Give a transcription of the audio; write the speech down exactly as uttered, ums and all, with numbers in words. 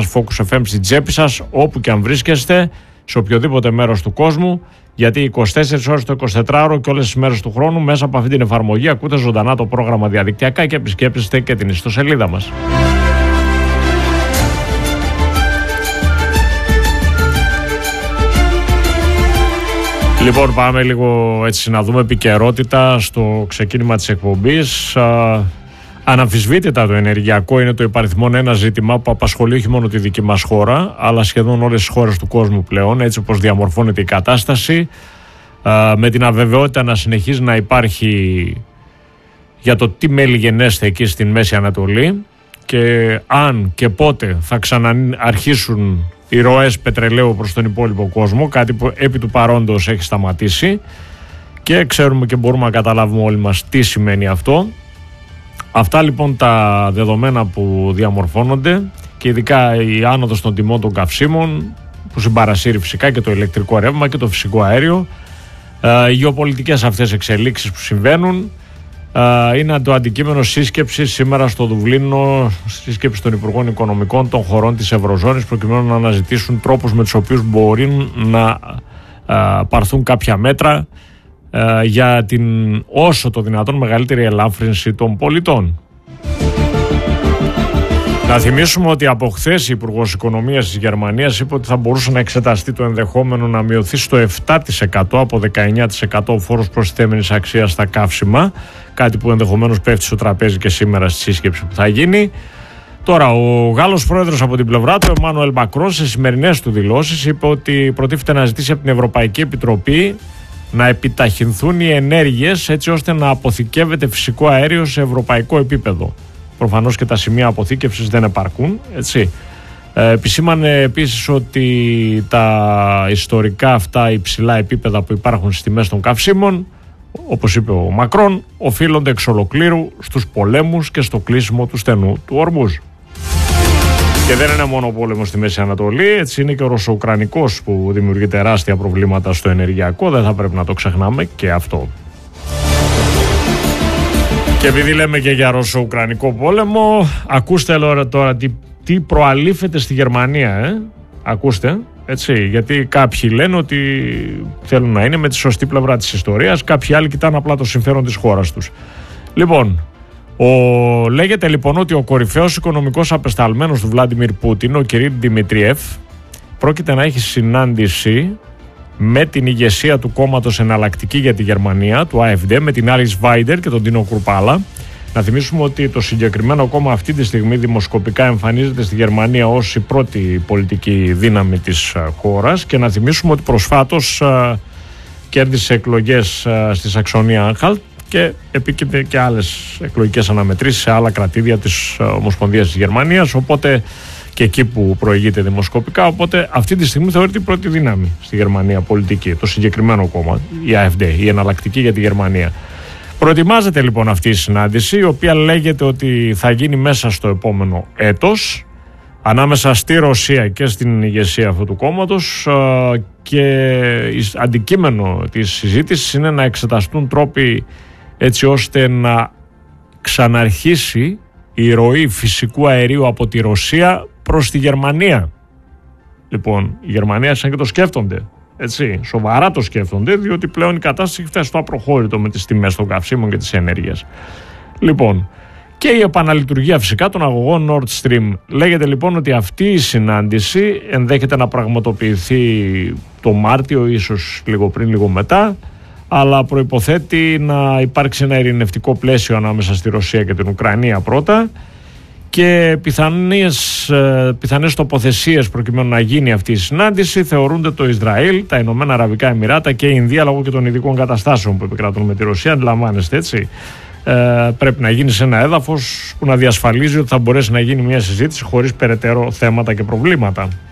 Focus εφ εμ στην τσέπη σας, όπου και αν βρίσκεστε, σε οποιοδήποτε μέρος του κόσμου, γιατί είκοσι τέσσερις ώρες το εικοσιτετράωρο και όλες τις μέρες του χρόνου μέσα από αυτή την εφαρμογή ακούτε ζωντανά το πρόγραμμα διαδικτυακά και επισκέπτεστε και την ιστοσελίδα μας. Λοιπόν, πάμε λίγο έτσι να δούμε επικαιρότητα στο ξεκίνημα της εκπομπής. Αναμφισβήτητα το ενεργειακό είναι το υπαριθμόν ένα ζήτημα που απασχολεί όχι μόνο τη δική μας χώρα, αλλά σχεδόν όλες τις χώρες του κόσμου πλέον, έτσι όπως διαμορφώνεται η κατάσταση, με την αβεβαιότητα να συνεχίζει να υπάρχει για το τι μέλη γενέστε εκεί στην Μέση Ανατολή και αν και πότε θα ξαναρχίσουν οι ροές πετρελαίου προς τον υπόλοιπο κόσμο, κάτι που επί του παρόντος έχει σταματήσει και ξέρουμε και μπορούμε να καταλάβουμε όλοι μας τι σημαίνει αυτό. Αυτά λοιπόν τα δεδομένα που διαμορφώνονται και ειδικά η άνοδος των τιμών των καυσίμων που συμπαρασύρει φυσικά και το ηλεκτρικό ρεύμα και το φυσικό αέριο, οι γεωπολιτικές αυτές εξελίξεις που συμβαίνουν, είναι το αντικείμενο σύσκεψης σήμερα στο Δουβλίνο, σύσκεψη των Υπουργών Οικονομικών των χωρών της Ευρωζώνης, προκειμένου να αναζητήσουν τρόπους με τους οποίους μπορεί να πάρθουν κάποια μέτρα για την όσο το δυνατόν μεγαλύτερη ελάφρυνση των πολιτών. Να θυμίσουμε ότι από χθες η Υπουργός Οικονομίας της Γερμανίας είπε ότι θα μπορούσε να εξεταστεί το ενδεχόμενο να μειωθεί στο επτά τοις εκατό από δεκαεννιά τοις εκατό ο φόρος προστιθέμενης αξίας στα καύσιμα, κάτι που ενδεχομένως πέφτει στο τραπέζι και σήμερα στη σύσκεψη που θα γίνει. Τώρα, ο Γάλλος πρόεδρος από την πλευρά του, Εμμάνουελ Μακρόν, σε σημερινές του δηλώσεις είπε ότι προτίθεται να ζητήσει από την Ευρωπαϊκή Επιτροπή να επιταχυνθούν οι ενέργειες έτσι ώστε να αποθηκεύεται φυσικό αέριο σε ευρωπαϊκό επίπεδο. Προφανώς και τα σημεία αποθήκευσης δεν επαρκούν, έτσι. Ε, επισήμανε επίσης ότι τα ιστορικά αυτά υψηλά επίπεδα που υπάρχουν στις τιμές των καυσίμων, όπως είπε ο Μακρόν, οφείλονται εξ ολοκλήρου στους πολέμους και στο κλείσιμο του στενού του Ορμούζ. Και δεν είναι μόνο ο πόλεμος στη Μέση Ανατολή, έτσι είναι και ο ρωσο-ουκρανικός που δημιουργεί τεράστια προβλήματα στο ενεργειακό, δεν θα πρέπει να το ξεχνάμε και αυτό. Και επειδή λέμε και για ρωσο-ουκρανικό πόλεμο, ακούστε τώρα τι, τι προαλήφεται στη Γερμανία, ε? Ακούστε, έτσι, γιατί κάποιοι λένε ότι θέλουν να είναι με τη σωστή πλευρά της ιστορίας, κάποιοι άλλοι κοιτάνε απλά το συμφέρον της χώρας τους. Λοιπόν, ο, λέγεται λοιπόν ότι ο κορυφαίος οικονομικός απεσταλμένος του Βλάντιμιρ Πούτιν, ο Κυρίλ Δημητριέφ, πρόκειται να έχει συνάντηση με την ηγεσία του κόμματος Εναλλακτική για τη Γερμανία, του AfD, με την Alice Weidel και τον Τίνο Κρουπάλα. Να θυμίσουμε ότι το συγκεκριμένο κόμμα αυτή τη στιγμή δημοσκοπικά εμφανίζεται στη Γερμανία ως η πρώτη πολιτική δύναμη της χώρας και να θυμίσουμε ότι προσφάτως α, κέρδισε εκλογές α, στη Σαξονία Άνχαλτ και επίκειται και άλλες εκλογικές αναμετρήσεις σε άλλα κρατήδια της Ομοσπονδίας της Γερμανίας, οπότε και εκεί που προηγείται δημοσκοπικά, οπότε αυτή τη στιγμή θεωρείται η πρώτη δύναμη στη Γερμανία πολιτική, το συγκεκριμένο κόμμα, η AfD, η Εναλλακτική για τη Γερμανία. Προετοιμάζεται λοιπόν αυτή η συνάντηση, η οποία λέγεται ότι θα γίνει μέσα στο επόμενο έτος, ανάμεσα στη Ρωσία και στην ηγεσία αυτού του κόμματος, και αντικείμενο της συζήτησης είναι να εξεταστούν τρόποι έτσι ώστε να ξαναρχίσει η ροή φυσικού αερίου από τη Ρωσία προς τη Γερμανία. Λοιπόν, η Γερμανία σαν και το σκέφτονται, έτσι, σοβαρά το σκέφτονται, διότι πλέον η κατάσταση έχει φτάσει στο απροχώρητο με τις τιμές των καυσίμων και της ενέργειας. Λοιπόν, και η επαναλειτουργία φυσικά των αγωγών Nord Stream. Λέγεται λοιπόν ότι αυτή η συνάντηση ενδέχεται να πραγματοποιηθεί το Μάρτιο, ίσως λίγο πριν, λίγο μετά, αλλά προϋποθέτει να υπάρξει ένα ειρηνευτικό πλαίσιο ανάμεσα στη Ρωσία και την Ουκρανία πρώτα και πιθανές, πιθανές τοποθεσίες προκειμένου να γίνει αυτή η συνάντηση θεωρούνται το Ισραήλ, τα Ηνωμένα Αραβικά Εμιράτα και η Ινδία, λόγω και των ειδικών καταστάσεων που επικρατούν με τη Ρωσία, αντιλαμβάνεστε, έτσι. Ε, πρέπει να γίνει σε ένα έδαφος που να διασφαλίζει ότι θα μπορέσει να γίνει μια συζήτηση χωρίς περαιτέρω θέματα και προβλήματα.